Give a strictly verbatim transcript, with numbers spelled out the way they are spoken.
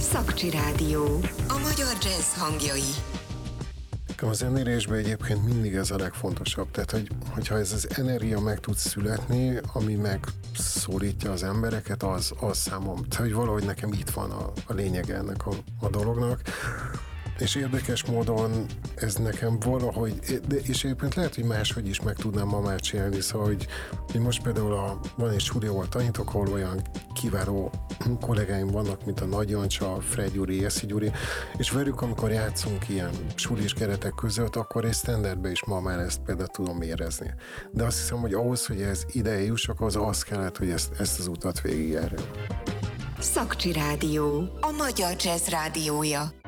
Szakcsi Rádió. A magyar jazz hangjai. A zenélésben egyébként mindig ez a legfontosabb. Tehát, hogy, hogyha ez az energia meg tud születni, ami megszólítja az embereket, az, az számom. Tehát, hogy valahogy nekem itt van a, a lényege ennek a, a dolognak. És érdekes módon ez nekem valahogy, de, és egyébként lehet, hogy máshogy is meg tudnám ma már csinálni, szóval, hogy, hogy most például a, van egy stúdió, ahol tanítok, ahol olyan kiváló kollégáim vannak, mint a Nagy Jancsa, Fred Gyuri, Eszi Gyuri, és velük, amikor játszunk ilyen sulis keretek között, akkor egy standardbe is ma már ezt például tudom érezni. De azt hiszem, hogy ahhoz, hogy ez ide jussak, az az kellett, hogy ezt, ezt az utat végigjárjam. Szakcsi Rádió. A magyar jazz rádiója.